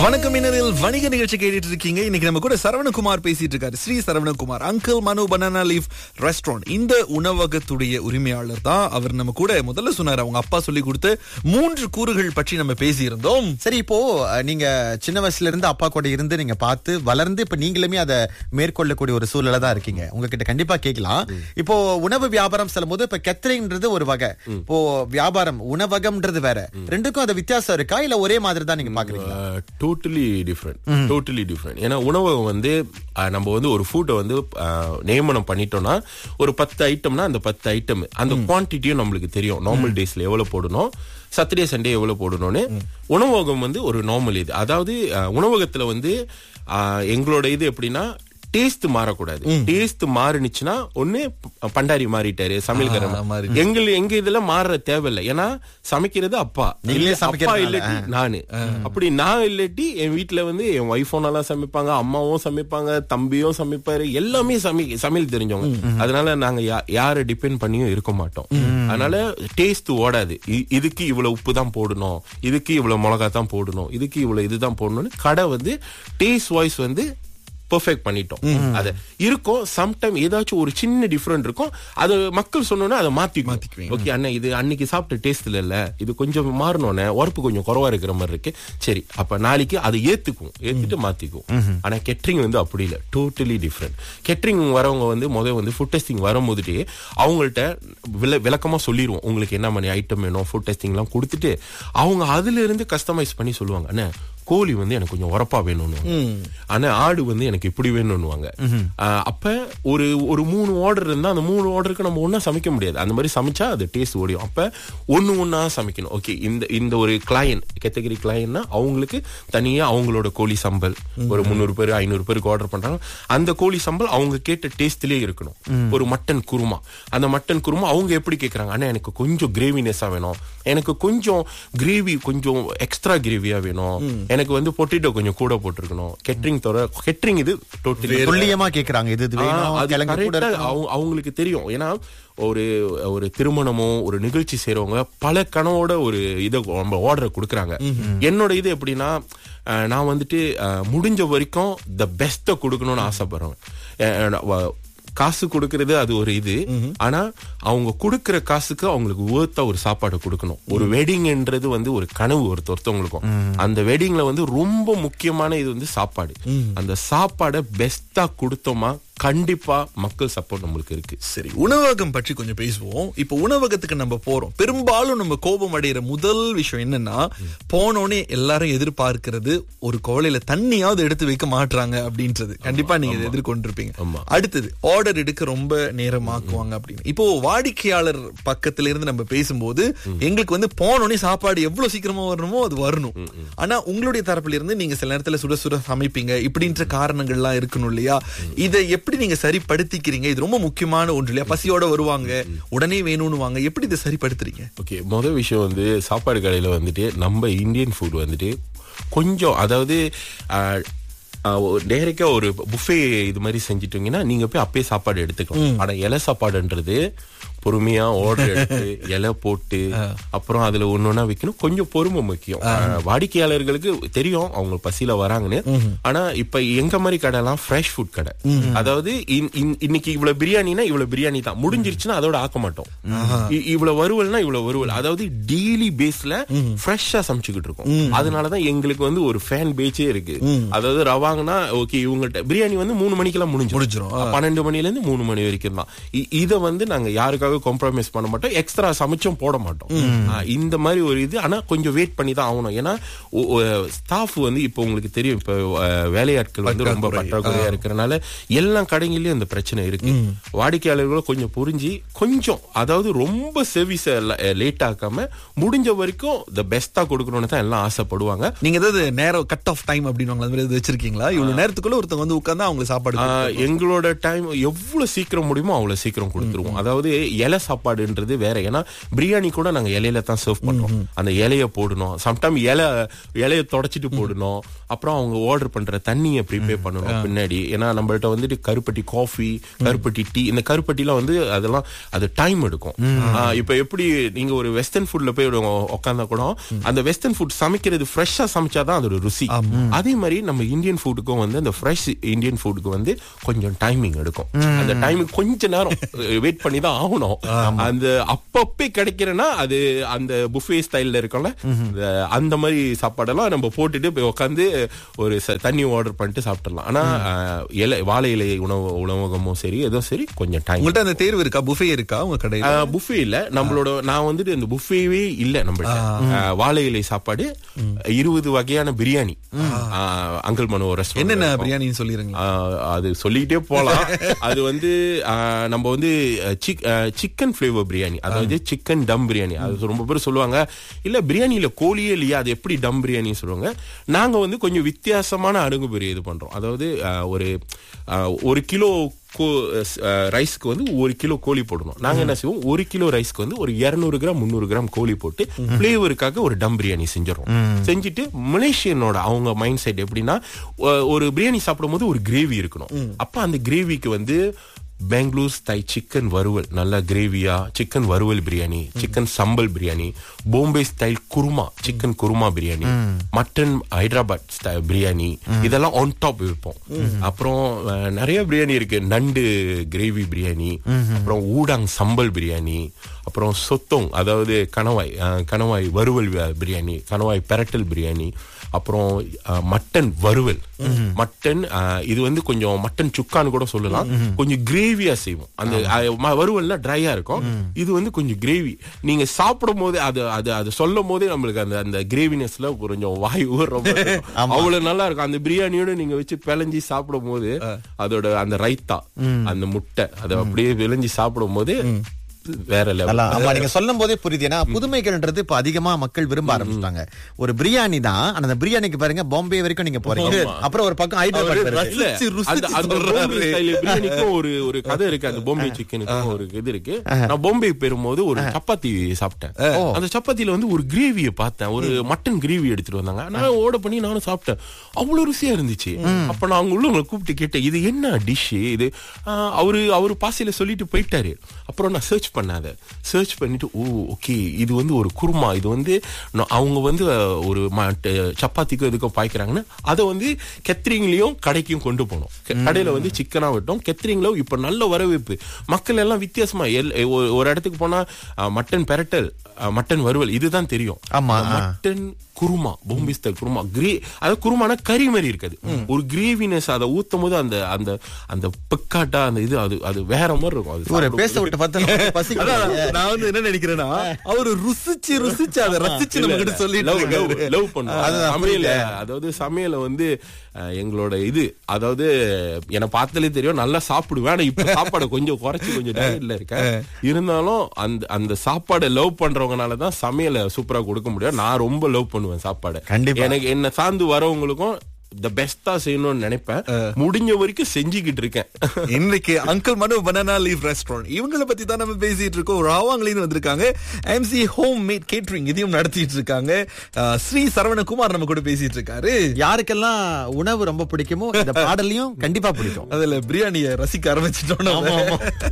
வணக்கம் இனரில் வணிக நிகழ்ச்சி கேட்டுட்டு இருக்கீங்க. இன்னைக்கு நம்ம கூட சரவணகுமார் பேசிட்டு இருக்காரு. ஸ்ரீ சரவணகுமார், அங்கிள் மனு பனானா லீஃப் ரெஸ்டாரண்ட். இந்த உணவகத்துடைய உரிமையாளர் தான் அவர். நம்ம கூட முதல்ல சொன்னாரு அவங்க அப்பா சொல்லி கொடுத்த 3 கூறுகள் பற்றி நம்ம பேசியிருந்தோம். சரி, இப்போ நீங்க சின்ன வயசுல இருந்து அப்பா கூட இருந்து நீங்க பார்த்து வளர்ந்து இப்ப நீங்களுமே அதை மேற்கொள்ளக்கூடிய ஒரு சூழல தான் இருக்கீங்க. உங்ககிட்ட கண்டிப்பா கேட்கலாம். இப்போ உணவு வியாபாரம் சொல்லும் போது இப்ப கேட்டரிங்ன்றது ஒரு வகை, இப்போ வியாபாரம் உணவகம்ன்றது வேற. ரெண்டுக்கும் அது வித்தியாசம் இருக்கா இல்ல ஒரே மாதிரி தான் நீங்க பாக்குறீங்களா? Totally different. ஏன்னா உணவகம் வந்து நம்ம வந்து ஒரு ஃபுட்டை வந்து நியமனம் பண்ணிட்டோம்னா ஒரு 10 ஐட்டம்னா அந்த 10 ஐட்டம் அந்த குவான்டிட்டியும் நம்மளுக்கு தெரியும். நார்மல் டேஸ்ல எவ்வளவு போடணும், சாட்டர்டே சண்டே எவ்வளவு போடணும்னு. உணவகம் வந்து ஒரு நார்மல் இது. அதாவது உணவகத்துல வந்து எங்களோட இது எப்படின்னா டேஸ்ட் மாறக்கூடாது. டேஸ்ட் மாறினுச்சுன்னா ஒண்ணு பண்டாரி மாறிட்டாரு, சமையல்காரன். எங்க இதுல மாற தேவையில்லை. ஏன்னா சமைக்கிறது அப்பா, அப்பா இல்லாட்டி நானு. அப்படி நான் இல்லாட்டி என் வீட்டுல வந்து என் ஒய்ஃபும் நல்லா சமைப்பாங்க, அம்மாவும் சமைப்பாங்க, தம்பியும் சமைப்பாரு, எல்லாமே சமையல் தெரிஞ்சவங்க. அதனால நாங்க யாரை டிபெண்ட் பண்ணியும் இருக்க மாட்டோம். அதனால டேஸ்ட் ஓடாது. இதுக்கு இவ்வளவு உப்பு தான் போடணும், இதுக்கு இவ்வளவு மிளகா தான் போடணும், இதுக்கு இவ்வளவு இதுதான் போடணும்னு கடை வந்து டேஸ்ட் வாய்ஸ் வந்து பெர்ஃபெக்ட் பண்ணிட்டோம். அது இருக்கும். சம்டைம் ஏதாச்சும் ஒரு சின்ன டிஃபரெண்ட் இருக்கும். அது மக்கள் சொன்னோன்னா அதை மாத்திக்குவேன். ஓகே அண்ணா, இது அன்னைக்கு சாப்பிட்ட டேஸ்ட்ல இல்ல, இது கொஞ்சம் மாறணும்னே, உரப்பு கொஞ்சம் குறவா இருக்கிற மாதிரி இருக்கு. சரி, அப்ப நாளைக்கு அதை ஏத்துட்டு மாத்திக்குவோம். ஆனா கெட்டரிங் வந்து அப்படி இல்ல, டோட்டலி டிஃபரெண்ட். கெட்டரிங் வரவங்க வந்து முதல் வந்து ஃபுட் டெஸ்டிங் வரும்போதுட்டே அவங்கள்ட்ட விளக்கமா சொல்லிடுவோம், உங்களுக்கு என்ன மாதிரி ஐட்டம் வேணும், ஃபுட் டெஸ்டிங் எல்லாம் கொடுத்துட்டு அவங்க அதுல இருந்து கஸ்டமைஸ் பண்ணி சொல்லுவாங்க. அண்ணா கோழி வந்து எனக்கு கொஞ்சம் உரப்பா வேணும்னு, ஆனா ஆடு வந்து எனக்கு இப்படி வேணும்னுவாங்க. அப்ப ஒரு 3 ஆர்டர் இருந்தா அந்த 3 ஆர்டருக்கு நம்ம ஒன்னா சமைக்க முடியாது. அந்த மாதிரி சமைச்சா அது டேஸ்ட் ஓடியும். அப்ப ஒன்னா சமைக்கணும். ஓகே, இந்த ஒரு கிளையன்ட் கேட்டகரி கிளையன்ட்னா அவங்களுக்கு தனியா அவங்களோட கோழி சம்பல் ஒரு 300 பேர் 500 பேருக்கு ஆர்டர் பண்றாங்க. அந்த கோழி சம்பல் அவங்க கேட்ட டேஸ்ட்லயே இருக்கணும். ஒரு மட்டன் குருமா, அந்த மட்டன் குருமா அவங்க எப்படி கேட்கறாங்க, ஆனா எனக்கு கொஞ்சம் கிரேவினஸா வேணும், எனக்கு கொஞ்சம் கிரேவி கொஞ்சம் எக்ஸ்ட்ரா கிரேவியா வேணும், எனக்கு வந்து பொட்டேட்டோ கொஞ்சம் கூட போட்டிருக்கணும். கெட்டரிங் இது டோட்டலி துல்லியமா கேக்குறாங்க. இது அவங்களுக்கு தெரியும். ஏன்னா ஒரு திருமணமோ ஒரு நிகழ்ச்சி செய்யறவங்க பல கனவோட ஒரு இதை நம்ம ஆர்டர் கொடுக்கறாங்க. என்னோட இது எப்படின்னா, நான் வந்துட்டு முடிஞ்ச வரைக்கும் த பெஸ்ட கொடுக்கணும்னு ஆசைப்படுறேன். காசு கொடுக்கறது அது ஒரு இது, ஆனா அவங்க கொடுக்கற காசுக்கு அவங்களுக்கு ஒர்த்தா ஒரு சாப்பாடு கொடுக்கணும். ஒரு வெட்டிங்ன்றது வந்து ஒரு கனவு ஒருத்தவங்களுக்கும். அந்த வெட்டிங்ல வந்து ரொம்ப முக்கியமான இது வந்து சாப்பாடு. அந்த சாப்பாடை பெஸ்டா கொடுத்தோமா கண்டிப்பா மக்கள் சப்போர்ட் நம்மளுக்கு இருக்கு. சரி, உணவகம் பற்றி கொஞ்சம் பேசுவோம். இப்ப உணவகத்துக்கு நம்ம போறோம், பெரும்பாலும் நம்ம கோபம் அடைகிற முதல் விஷயம் என்னன்னா, போனோடனே எல்லாரும் எதிர்பார்க்கிறது ஒரு கோலையில தண்ணியாவது எடுத்து வைக்க மாட்டாங்க அப்படின்றது. கண்டிப்பா நீங்க இதை எதிர்கொண்டிருப்பீங்க. அடுத்தது ஆர்டர் எடுக்க ரொம்ப நேரமாக்குவாங்க அப்படின்னு. இப்போ வாடிக்கையாளர் பக்கத்துல இருந்து நம்ம பேசும்போது எங்களுக்கு வந்து போனோடனே சாப்பாடு எவ்வளவு சீக்கிரமா வரணுமோ அது வரணும். ஆனா உங்களுடைய தரப்புல இருந்து நீங்க சில நேரத்துல சுட சுட சமைப்பீங்க, இப்படின்ற காரணங்கள்லாம் இருக்கணும் இல்லையா? இதை எப்படி நீங்க சரிப்படுத்திக்கிறீங்க? இது ரொம்ப முக்கியமான ஒன்று இல்லையா? பசியோட வருவாங்க, உடனே வேணும்னுவாங்க, எப்படி இதை சரிப்படுத்துறீங்க? ஓகே, முதல் விஷயம் வந்து சாப்பாடு கடையில வந்துட்டு நம்ம இந்தியன் ஃபுட் வந்துட்டு கொஞ்சம், அதாவது டைரக்டா ஒரு புஃபே இது மாதிரி செஞ்சிட்டீங்கன்னா நீங்க போய் அப்பயே சாப்பாடு எடுத்துக்கலாம். ஆனா இலை சாப்பாடுன்றது பொறுமையா ஆர்டர் எடுத்து இலை போட்டு அப்புறம் அதுல ஒன்னொன்னா வைக்கணும். கொஞ்சம் பொறுமை முக்கியம். வாடிக்கையாளர்களுக்கு தெரியும் அவங்க பசியில வராங்கன்னு. ஆனா இப்ப எங்க மாதிரி கடை எல்லாம் ஃப்ரெஷ் ஃபுட் கடை. அதாவது இன்னைக்கு இவ்வளவு பிரியாணினா இவ்வளவு பிரியாணி தான், முடிஞ்சிருச்சுன்னா அதோட ஆக்க மாட்டோம். இவ்வளவு வறுவல்னா இவ்வளவு வறுவல், அதாவது டெய்லி பேஸ்ல ஃப்ரெஷ்ஷா சமைச்சுக்கிட்டு இருக்கோம். அதனாலதான் எங்களுக்கு வந்து ஒரு ஃபேன் பேச்சே இருக்கு. அதாவது ரவாங்கன்னா ஓகே, இவங்கள்ட்ட பிரியாணி வந்து 3 மணிக்கெல்லாம் முடிஞ்சிடும், 12 மணில இருந்து 3 மணி வரைக்கும் தான். இதை வந்து நாங்க யாருக்காக காம்ப்ரமைஸ் பண்ண மாட்டோம், எக்ஸ்ட்ரா சமைச்சும் போட மாட்டோம். இந்த மாதிரி ஒரு இது. ஆனா கொஞ்சம் வெயிட் பண்ணி தான் ஆகணும். ஏன்னா ஸ்டாஃப் வந்து இப்ப உங்களுக்கு தெரியும், இப்ப வேலையாட்கள் வந்து ரொம்ப பற்றாக்குறையா இருக்கிறனால எல்லா கடைகளிலும் இந்த பிரச்சனை இருக்கு. வாடிக்கையாளர்களும் கொஞ்சம் புரிஞ்சு கொஞ்சம், அதாவது ரொம்ப சர்வீஸ் லேட் ஆக்காம முடிஞ்ச வரைக்கும் த பெஸ்டா கொடுக்கணும்னு தான் எல்லாம் ஆசைப்படுவாங்க. நீங்க ஏதாவது நேரம் கட் ஆஃப் டைம் அப்படின்னு வச்சிருக்கீங்களா? இவ்வளவு நேரத்துக்குள்ள ஒருத்தவங்க வந்து உட்கார்ந்து அவங்க சாப்பாடு, எங்களோட டைம் எவ்வளவு சீக்கிரம் முடியுமோ அவ்வளவு சீக்கிரம் கொடுத்துருவோம். அதாவது இலை சாப்பாடுன்றது வேற. ஏன்னா பிரியாணி கூட நாங்க இலையில தான் சர்வ் பண்றோம். அந்த இலைய போடணும், சம்டைம் இலைய தொடச்சிட்டு போடணும், அப்புறம் அவங்க ஆர்டர் பண்ற தண்ணியை ப்ரிப்பேர் பண்ணணும் பின்னாடி. ஏன்னா நம்மள்ட்ட வந்துட்டு கருப்பட்டி காஃபி, கருப்பட்டி டீ, இந்த கருப்பட்டிலாம் வந்து அதெல்லாம் அது டைம் எடுக்கும். இப்ப எப்படி நீங்க ஒரு வெஸ்டர்ன் ஃபுட்ல போய் உட்காந்தா கூட அந்த வெஸ்டர்ன் ஃபுட் சமைக்கிறது ஃப்ரெஷ்ஷா சமைச்சாதான் அதோட ருசி. அதே மாதிரி நம்ம இந்தியன் ஃபுட்டுக்கும் வந்து அந்த ஃப்ரெஷ் இந்தியன் ஃபுட்டுக்கு வந்து கொஞ்சம் டைமிங் எடுக்கும். அந்த டைமிங் கொஞ்ச நேரம் வெயிட் பண்ணி தான் ஆகணும். அந்த அப்பப்பே கிடைக்கிறேன்னா அது அந்த புஃபே ஸ்டைல்ல இருக்கும்ல, அந்த மாதிரி சாப்பாடெல்லாம் நம்ம போட்டுட்டு போய் உட்காந்து ஒரு தண்ணி ஆர்டர் பண்ணிட்டு சாப்பிடலாம். ஆனா வாழை இலை உணவகமும் சரி ஏதோ சரி கொஞ்சம் டைம். உங்கள்ட்ட அந்த தேர்வு இருக்கா, புஃபே இருக்கா உங்க கடையில? புஃபே இல்ல நம்மளோட, நான் வந்துட்டு இந்த புஃபேவே இல்ல நம்மள்ட்ட. வாழை இலை சாப்பாடு, 20 வகையான பிரியாணி. அங்கிள் மனோ ரெஸ்டாரண்ட். என்னென்ன பிரியாணின்னு சொல்லிருங்களா? அது சொல்லிட்டே போலாம். அது வந்து நம்ம வந்து சிக்கன் ஃபிளேவர் பிரியாணி, அதாவது சிக்கன் டம் பிரியாணி. அது ரொம்ப பேர் சொல்லுவாங்க இல்ல பிரியாணியில கோழியே இல்லையா, அது எப்படி டம் பிரியாணி சொல்லுவாங்க. நாங்க வந்து கொஞ்சம் வித்தியாசமான அணுகுமுறை இது பண்றோம். அதாவது ஒரு கிலோ ரைஸ்க்கு வந்து 1 கிலோ கோழி போடணும். நாங்க என்ன செய்வோம், 1 கிலோ ரைஸ்க்கு வந்து ஒரு 200 கிராம் 300 கிராம் கோழி போட்டு பிளேவருக்காக ஒரு டம் பிரியாணி செஞ்சிடறோம். செஞ்சுட்டு மலேசியனோட அவங்க மைண்ட் செட் எப்படின்னா, ஒரு பிரியாணி சாப்பிடும் போது ஒரு கிரேவி இருக்கணும். அப்ப அந்த கிரேவிக்கு வந்து பெங்களூர் ஸ்டைல் சிக்கன் வறுவல், நல்ல கிரேவியா சிக்கன் வறுவல் பிரியாணி, சிக்கன் சம்பல் biryani, Bombay style kurma, chicken kurma biryani, mutton Hyderabad style biryani, இதெல்லாம் ஆன் டாப் வைப்போம். அப்புறம் நிறைய பிரியாணி இருக்கு, நண்டு கிரேவி பிரியாணி, அப்புறம் ஊடாங் சம்பல் பிரியாணி, அப்புறம் சொத்தோங் அதாவது கணவாய் வறுவல் பிரியாணி, கணவாய் பெரட்டல் பிரியாணி, அப்புறம் மட்டன் வறுவல். மட்டன் இது வந்து கொஞ்சம் மட்டன் சுக்கான்னு கூட சொல்லலாம், கொஞ்சம் கிரேவியா செய்வோம். அந்த வறுவல்னா ட்ரையா இருக்கும், இது வந்து கொஞ்சம் கிரேவி. நீங்க சாப்பிடும் போது அது சொல்லும் போதே நம்மளுக்கு அந்த கிரேவினஸ்ல கொஞ்சம் வாய் ஊற அவ்வளவு நல்லா இருக்கும். அந்த பிரியாணியோட நீங்க வச்சு பிளஞ்சி சாப்பிடும் போது அதோட அந்த ரைத்தா, அந்த முட்டை, அதை அப்படியே விளைஞ்சி சாப்பிடும் போது வேற லெவல். நீங்க சொல்லும் போதே புரியுது. ஏன்னா புதுமைகள்ன்றது இப்ப அதிகமா மக்கள் விரும்ப ஆரம்பிச்சிட்டாங்க. ஒரு பிரியாணி தான், அந்த பிரியாணிக்கு பாருங்க பாம்பே வரைக்கும் நீங்க போறீங்க, அப்புறம் ஒரு பக்கம் ஹைதராபாத் பிரியாணிக்கும் ஒரு கதை இருக்கு. அந்த பாம்பே சிக்கனுக்கும் ஒரு இது இருக்கு. நான் பாம்பே பெறும்போது ஒரு சப்பாத்தி சாப்பிட்டேன். அந்த சப்பாத்தில வந்து ஒரு கிரேவியை பார்த்தேன், ஒரு மட்டன் கிரேவி எடுத்துட்டு வந்தாங்க. நான் ஆர்டர் பண்ணி நானும் சாப்பிட்டேன், அவ்வளவு ருசியா இருந்துச்சு. அப்ப நான் அவங்க உள்ளவங்களை கூப்பிட்டு கேட்டேன், இது என்ன டிஷ் இது? அவரு பாசையில சொல்லிட்டு போயிட்டாரு. அப்புறம் நான் சர்ச் பண்ணிட்டு ஓகே இது வந்து ஒரு குருமா, இது வந்து அவங்க வந்து ஒரு சப்பாத்திக்கும் இதுக்கும் பாய்க்கிறாங்கன்னு அதை வந்து கெத்ரிங்லயும் கடைக்கும் கொண்டு போனோம். கடையில வந்து சிக்கனா விட்டோம், கெத்ரிங்ல இப்ப நல்ல வரவேற்பு. மக்கள் எல்லாம் வித்தியாசமா ஒரு இடத்துக்கு போனா மட்டன் பெரட்டல், மட்டன் வறுவல் இதுதான் தெரியும். மட்டன் குருமா, பாம்பே ஸ்டைல் குருமா, அதாவது குருமானா கறி மாதிரி இருக்காது, ஒரு கிரேவினஸ். அதை ஊத்தும் போது அந்த அந்த அந்த பெக்காட்டா அந்த இது அது வேற மாதிரி இருக்கும். அது பேச விட்டு பார்த்தா நான் வந்து என்ன நினைக்கிறேன்னா, அவரு ருசிச்சு அதை ரசிச்சு நம்ம கிட்ட சொல்லிட்டு லவ் பண்ணுவோம். அதாவது சமையல வந்து எங்களோட இது, அதாவது என்ன பார்த்தாலே தெரியும் நல்லா சாப்பிடுவேன். ஆனா இப்ப சாப்பாடை கொஞ்சம் குறைச்சு கொஞ்சம் டயட்ல இருக்கேன். இருந்தாலும் அந்த சாப்பாடை லவ் பண்றவங்கனாலதான் சமையலை சூப்பரா கொடுக்க முடியும். நான் ரொம்ப லவ் பண்ணுவேன் சாப்பாடை. எனக்கு என்ன சார்ந்து வரவங்களுக்கும் த பெஸ்டா செய்யணும்னு நினைப்பேன். முடிஞ்ச வரைக்கும் செஞ்சுக்கிட்டு இருக்கேன். இன்னைக்கு அங்கிள் மனு பனானா லீஃப் ரெஸ்டாரண்ட் இவங்களை பத்தி தான் நம்ம பேசிட்டு இருக்கோம். ராவாங்கலின்னு வந்திருக்காங்க, MC ஹோம் மேட் கேட்டரிங் இதையும் நடத்திட்டு இருக்காங்க. ஸ்ரீ சரவணகுமார் நம்ம கூட பேசிட்டு இருக்காரு. யாருக்கெல்லாம் உணவு ரொம்ப பிடிக்குமோ இந்த பாடலையும் கண்டிப்பா பிடிக்கும். அதுல பிரியாணியை ரசிக்க ஆரம்பிச்சிட்டோம்.